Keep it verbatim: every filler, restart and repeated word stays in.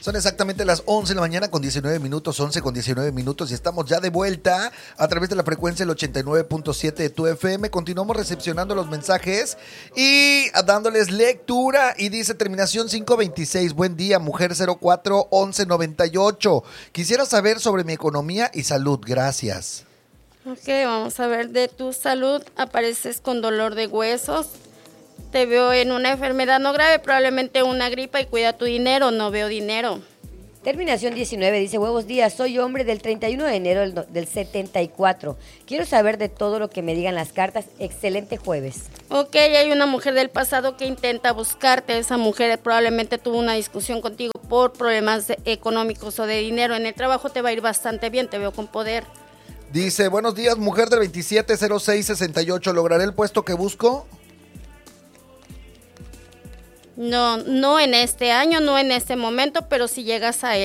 Son exactamente las once de la mañana con diecinueve minutos, once con diecinueve minutos y estamos ya de vuelta a través de la frecuencia del ochenta y nueve punto siete de tu F M. Continuamos recepcionando los mensajes y dándoles lectura y dice terminación cinco veintiséis. Buen día, mujer cero cuatro once noventa y ocho. Quisiera saber sobre mi economía y salud, gracias. Ok, vamos a ver de tu salud. Apareces con dolor de huesos. Te veo en una enfermedad no grave, probablemente una gripa, y cuida tu dinero, no veo dinero. Terminación diecinueve, dice, buenos días, soy hombre del treinta y uno de enero del, del setenta y cuatro. Quiero saber de todo lo que me digan las cartas. Excelente jueves. Ok, hay una mujer del pasado que intenta buscarte. Esa mujer probablemente tuvo una discusión contigo por problemas de- económicos o de dinero. En el trabajo te va a ir bastante bien, te veo con poder. Dice, buenos días, mujer del veintisiete cero seis sesenta y ocho. ¿Lograré el puesto que busco? No, no en este año, no en este momento, pero si llegas a él.